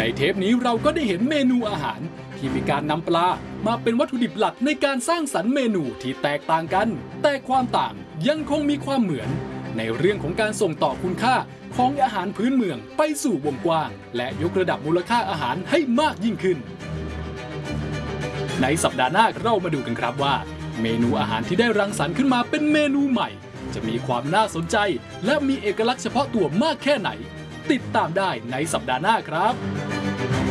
เทปนี้เราก็ได้เห็นเมนูอาหารที่มีการนำปลามาเป็นวัตถุดิบหลักในการสร้างสรรค์เมนูที่แตกต่างกันแต่ความต่างยังคงมีความเหมือนในเรื่องของการส่งต่อคุณค่าของอาหารพื้นเมืองไปสู่วงกว้างและยกระดับมูลค่าอาหารให้มากยิ่งขึ้นในสัปดาห์หน้าเรามาดูกันครับว่าเมนูอาหารที่ได้รังสรรค์ขึ้นมาเป็นเมนูใหม่จะมีความน่าสนใจและมีเอกลักษณ์เฉพาะตัวมากแค่ไหนติดตามได้ในสัปดาห์หน้าครับ